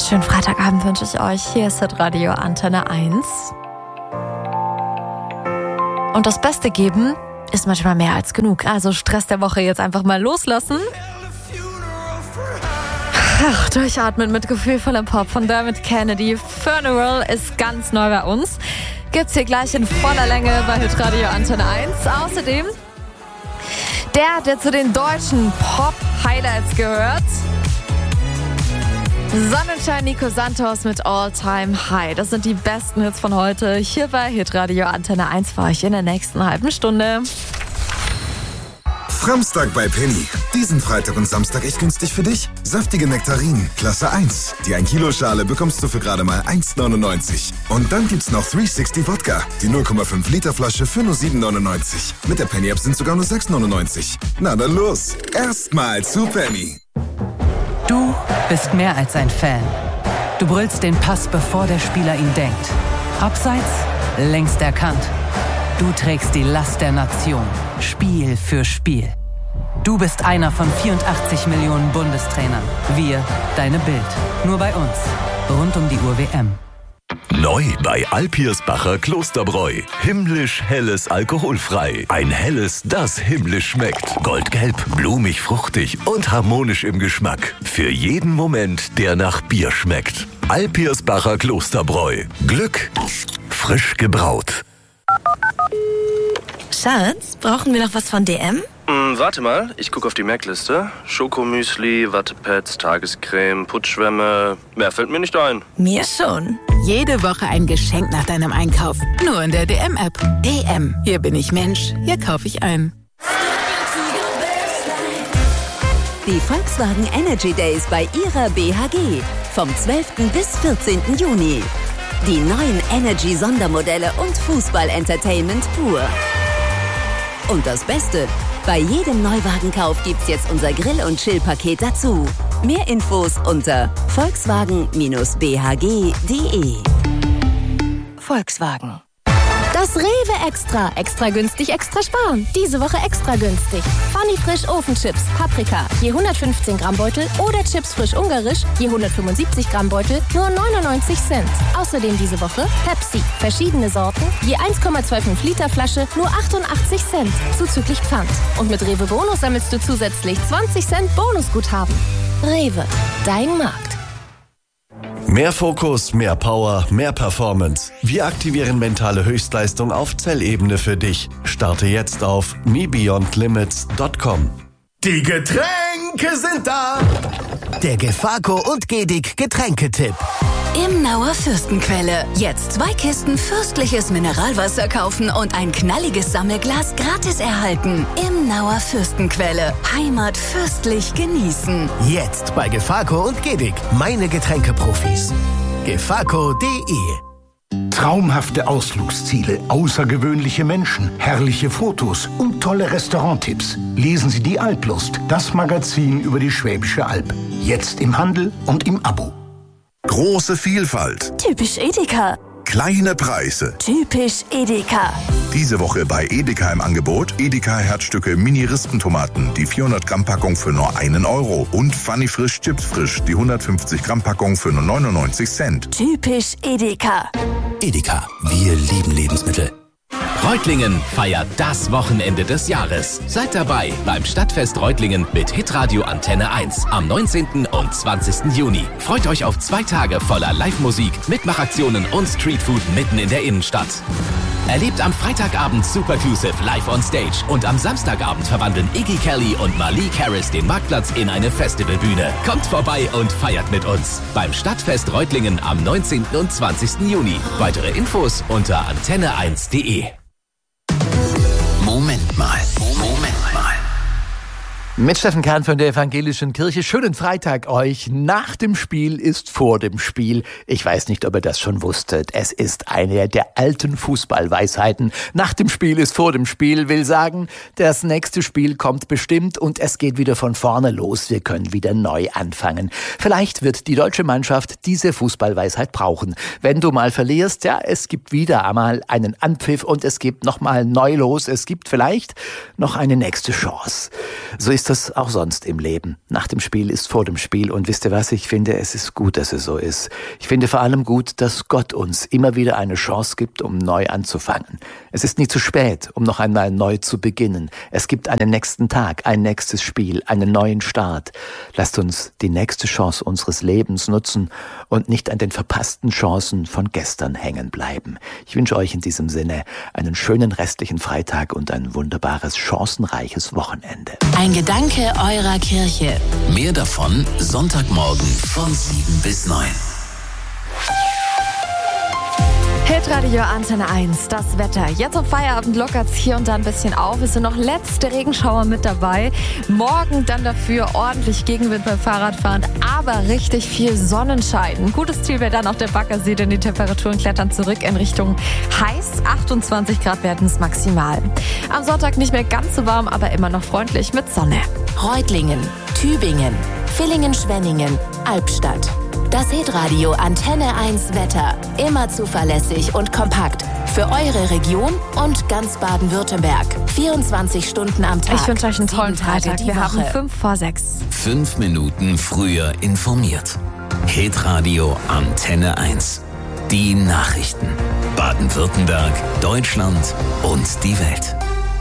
Schönen Freitagabend wünsche ich euch. Hier ist Radio Antenne 1. Und das Beste geben ist manchmal mehr als genug. Also Stress der Woche jetzt einfach mal loslassen. Ach, durchatmen mit gefühlvollem Pop von Dermot Kennedy. Funeral ist ganz neu bei uns. Gibt's hier gleich in voller Länge bei Radio Antenne 1. Außerdem der zu den deutschen Pop-Highlights gehört. Sonnenschein Nico Santos mit All Time High. Das sind die besten Hits von heute hier bei Hitradio Antenne 1 für euch in der nächsten halben Stunde. Framstag bei Penny. Diesen Freitag und Samstag echt günstig für dich. Saftige Nektarinen, Klasse 1. Die 1 Kilo Schale bekommst du für gerade mal 1,99. Und dann gibt's noch 360 Wodka. Die 0,5 Liter Flasche für nur 7,99. Mit der Penny-App sind sogar nur 6,99. Na dann los. Erstmal zu Penny. Du bist mehr als ein Fan. Du brüllst den Pass, bevor der Spieler ihn denkt. Abseits, längst erkannt. Du trägst die Last der Nation, Spiel für Spiel. Du bist einer von 84 Millionen Bundestrainern. Wir, deine Bild. Nur bei uns. Rund um die Uhr WM. Neu bei Alpirsbacher Klosterbräu. Himmlisch helles alkoholfrei. Ein helles, das himmlisch schmeckt. Goldgelb, blumig, fruchtig und harmonisch im Geschmack. Für jeden Moment, der nach Bier schmeckt. Alpirsbacher Klosterbräu. Glück, frisch gebraut. Schatz, brauchen wir noch was von DM? Warte mal, ich gucke auf die Merkliste. Schokomüsli, Wattepads, Tagescreme, Putzschwämme. Mehr fällt mir nicht ein. Mir schon. Jede Woche ein Geschenk nach deinem Einkauf. Nur in der DM-App. DM. Hier bin ich Mensch. Hier kaufe ich ein. Die Volkswagen Energy Days bei ihrer BHG. Vom 12. bis 14. Juni. Die neuen Energy-Sondermodelle und Fußball-Entertainment pur. Und das Beste, bei jedem Neuwagenkauf gibt's jetzt unser Grill- und Chill-Paket dazu. Mehr Infos unter volkswagen-bhg.de. Volkswagen. Das Rewe Extra. Extra günstig, extra sparen. Diese Woche extra günstig. Funny Frisch Ofenchips, Paprika, je 115 Gramm Beutel oder Chips frisch ungarisch, je 175 Gramm Beutel, nur 99 Cent. Außerdem diese Woche Pepsi, verschiedene Sorten, je 1,25 Liter Flasche, nur 88 Cent, zuzüglich Pfand. Und mit Rewe Bonus sammelst du zusätzlich 20 Cent Bonusguthaben. Rewe, dein Markt. Mehr Fokus, mehr Power, mehr Performance. Wir aktivieren mentale Höchstleistung auf Zellebene für dich. Starte jetzt auf mebeyondlimits.com. Die Getränke sind da. Der Gefako und Gedic Getränketipp. Imnauer Fürstenquelle. Jetzt 2 Kisten fürstliches Mineralwasser kaufen und ein knalliges Sammelglas gratis erhalten. Imnauer Fürstenquelle. Heimat fürstlich genießen. Jetzt bei Gefako und Gedic. Meine Getränkeprofis. gefako.de. Traumhafte Ausflugsziele, außergewöhnliche Menschen, herrliche Fotos und tolle Restauranttipps. Lesen Sie die Alplust, das Magazin über die Schwäbische Alb. Jetzt im Handel und im Abo. Große Vielfalt. Typisch Edeka. Kleine Preise. Typisch Edeka. Diese Woche bei Edeka im Angebot Edeka Herzstücke Mini-Rispentomaten, die 400 Gramm Packung für nur 1 Euro und Funny Frisch Chips Frisch, die 150 Gramm Packung für nur 99 Cent. Typisch Edeka. Edeka, wir lieben Lebensmittel. Reutlingen feiert das Wochenende des Jahres. Seid dabei beim Stadtfest Reutlingen mit Hitradio Antenne 1 am 19. und 20. Juni. Freut euch auf 2 Tage voller Live-Musik, Mitmachaktionen und Streetfood mitten in der Innenstadt. Erlebt am Freitagabend Superclusive live on stage und am Samstagabend verwandeln Iggy Kelly und Malik Harris den Marktplatz in eine Festivalbühne. Kommt vorbei und feiert mit uns beim Stadtfest Reutlingen am 19. und 20. Juni. Weitere Infos unter antenne1.de. Moment mal. Mit Steffen Kahn von der Evangelischen Kirche. Schönen Freitag euch. Nach dem Spiel ist vor dem Spiel. Ich weiß nicht, ob ihr das schon wusstet. Es ist eine der alten Fußballweisheiten. Nach dem Spiel ist vor dem Spiel, will sagen, das nächste Spiel kommt bestimmt und es geht wieder von vorne los. Wir können wieder neu anfangen. Vielleicht wird die deutsche Mannschaft diese Fußballweisheit brauchen. Wenn du mal verlierst, ja, es gibt wieder einmal einen Anpfiff und es gibt nochmal neu los. Es gibt vielleicht noch eine nächste Chance. So ist ist das auch sonst im Leben. Nach dem Spiel ist vor dem Spiel. Und wisst ihr was? Ich finde, es ist gut, dass es so ist. Ich finde vor allem gut, dass Gott uns immer wieder eine Chance gibt, um neu anzufangen. Es ist nie zu spät, um noch einmal neu zu beginnen. Es gibt einen nächsten Tag, ein nächstes Spiel, einen neuen Start. Lasst uns die nächste Chance unseres Lebens nutzen und nicht an den verpassten Chancen von gestern hängen bleiben. Ich wünsche euch in diesem Sinne einen schönen restlichen Freitag und ein wunderbares, chancenreiches Wochenende. Ein Gedanke eurer Kirche. Mehr davon Sonntagmorgen von 7 bis 9. Hitradio Antenne 1, das Wetter. Jetzt am Feierabend lockert's hier und da ein bisschen auf. Es sind noch letzte Regenschauer mit dabei. Morgen dann dafür ordentlich Gegenwind beim Fahrradfahren, aber richtig viel Sonnenschein. Ein gutes Ziel wäre dann auch der Baggersee, denn die Temperaturen klettern zurück in Richtung heiß. 28 Grad werden es maximal. Am Sonntag nicht mehr ganz so warm, aber immer noch freundlich mit Sonne. Reutlingen, Tübingen, Villingen-Schwenningen, Albstadt. Das Hitradio Antenne 1 Wetter. Immer zuverlässig und kompakt. Für eure Region und ganz Baden-Württemberg. 24 Stunden am Tag. Ich wünsche euch einen tollen Freitag. Wir haben 5 vor 6. 5 Minuten früher informiert. Hitradio Antenne 1. Die Nachrichten. Baden-Württemberg, Deutschland und die Welt.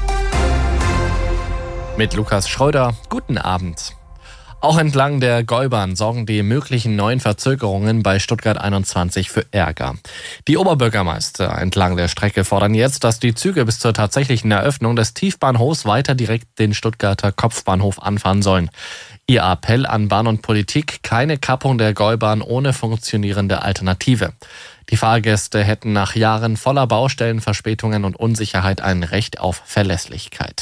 Mit Lukas Schröder. Guten Abend. Auch entlang der Gäubahn sorgen die möglichen neuen Verzögerungen bei Stuttgart 21 für Ärger. Die Oberbürgermeister entlang der Strecke fordern jetzt, dass die Züge bis zur tatsächlichen Eröffnung des Tiefbahnhofs weiter direkt den Stuttgarter Kopfbahnhof anfahren sollen. Ihr Appell an Bahn und Politik: keine Kappung der Gäubahn ohne funktionierende Alternative. Die Fahrgäste hätten nach Jahren voller Baustellen, Verspätungen und Unsicherheit ein Recht auf Verlässlichkeit.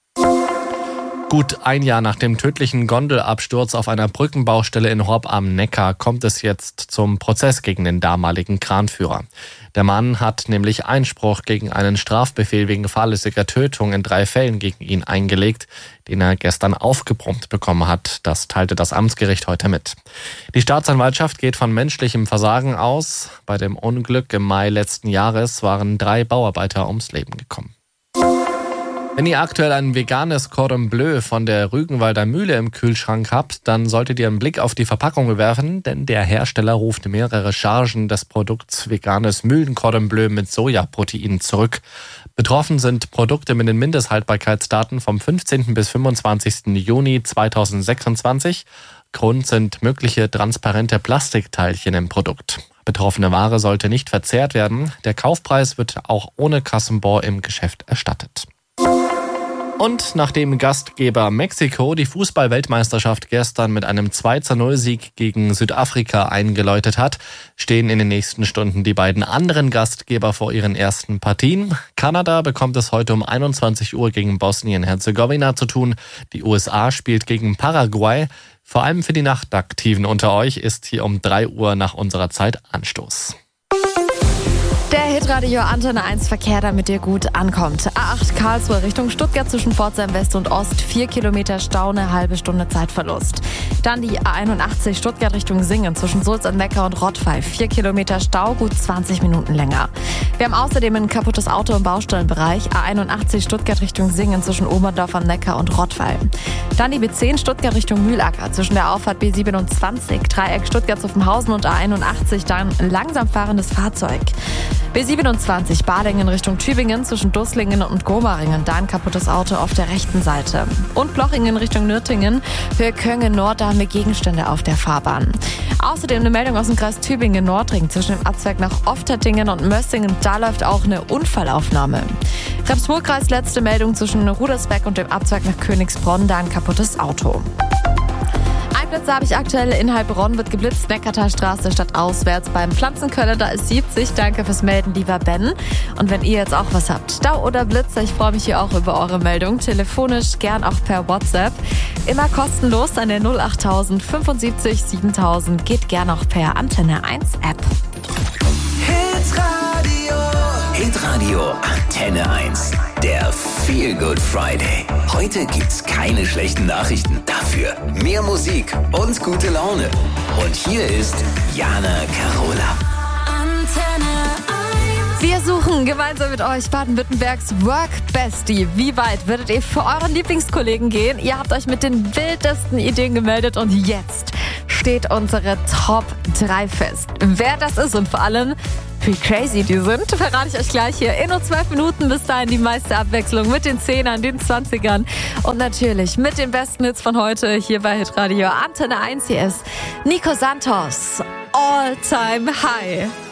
Gut ein Jahr nach dem tödlichen Gondelabsturz auf einer Brückenbaustelle in Horb am Neckar kommt es jetzt zum Prozess gegen den damaligen Kranführer. Der Mann hat nämlich Einspruch gegen einen Strafbefehl wegen fahrlässiger Tötung in 3 Fällen gegen ihn eingelegt, den er gestern aufgebrummt bekommen hat. Das teilte das Amtsgericht heute mit. Die Staatsanwaltschaft geht von menschlichem Versagen aus. Bei dem Unglück im Mai letzten Jahres waren 3 Bauarbeiter ums Leben gekommen. Wenn ihr aktuell ein veganes Cordon Bleu von der Rügenwalder Mühle im Kühlschrank habt, dann solltet ihr einen Blick auf die Verpackung werfen, denn der Hersteller ruft mehrere Chargen des Produkts veganes Mühlen-Cordon Bleu mit Sojaprotein zurück. Betroffen sind Produkte mit den Mindesthaltbarkeitsdaten vom 15. bis 25. Juni 2026. Grund sind mögliche transparente Plastikteilchen im Produkt. Betroffene Ware sollte nicht verzehrt werden. Der Kaufpreis wird auch ohne Kassenbon im Geschäft erstattet. Und nachdem Gastgeber Mexiko die Fußball-Weltmeisterschaft gestern mit einem 2:0-Sieg gegen Südafrika eingeläutet hat, stehen in den nächsten Stunden die beiden anderen Gastgeber vor ihren ersten Partien. Kanada bekommt es heute um 21 Uhr gegen Bosnien-Herzegowina zu tun. Die USA spielt gegen Paraguay. Vor allem für die Nachtaktiven unter euch ist hier um 3 Uhr nach unserer Zeit Anstoß. Der Hitradio Antenne 1 Verkehr, damit ihr gut ankommt. A8 Karlsruhe Richtung Stuttgart zwischen Pforzheim West und Ost. 4 Kilometer Stau, eine halbe Stunde Zeitverlust. Dann die A81 Stuttgart Richtung Singen zwischen Sulz am Neckar und Rottweil. 4 Kilometer Stau, gut 20 Minuten länger. Wir haben außerdem ein kaputtes Auto im Baustellenbereich. A81 Stuttgart Richtung Singen zwischen Oberndorf am Neckar und Rottweil. Dann die B10 Stuttgart Richtung Mühlacker zwischen der Auffahrt B27. Dreieck Stuttgart Zuffenhausen und A81 dann langsam fahrendes Fahrzeug. B27 Balingen Richtung Tübingen zwischen Dusslingen und Gomaringen, da ein kaputtes Auto auf der rechten Seite. Und Blochingen Richtung Nürtingen, für Köngen Nord, da haben wir Gegenstände auf der Fahrbahn. Außerdem eine Meldung aus dem Kreis Tübingen-Nordring zwischen dem Abzweig nach Oftettingen und Mössingen, da läuft auch eine Unfallaufnahme. Rems-Murr-Kreis letzte Meldung zwischen Rudersberg und dem Abzweig nach Königsbronn, da ein kaputtes Auto. Einplätze habe ich aktuell in Heilbronn, wird geblitzt, Neckartalstraße stadtauswärts beim Pflanzenköller, da ist 70. Danke fürs Melden, lieber Ben. Und wenn ihr jetzt auch was habt, Stau oder Blitzer, ich freue mich hier auch über eure Meldung. Telefonisch, gern auch per WhatsApp. Immer kostenlos an der 08000 75 7000. Geht gern auch per Antenne 1 App. Hitradio Antenne 1. Der Feel Good Friday. Heute gibt's keine schlechten Nachrichten. Dafür mehr Musik und gute Laune. Und hier ist Jana Carola. Antenne 1. Wir suchen gemeinsam mit euch Baden-Württembergs Work Bestie. Wie weit würdet ihr für euren Lieblingskollegen gehen? Ihr habt euch mit den wildesten Ideen gemeldet und jetzt steht unsere Top 3 fest. Wer das ist und vor allem, wie crazy die sind, verrate ich euch gleich hier. In nur 12 Minuten bis dahin die meiste Abwechslung mit den 10ern, den 20ern und natürlich mit den besten Hits von heute hier bei Hitradio Antenne 1. Hier ist Nico Santos, All Time High.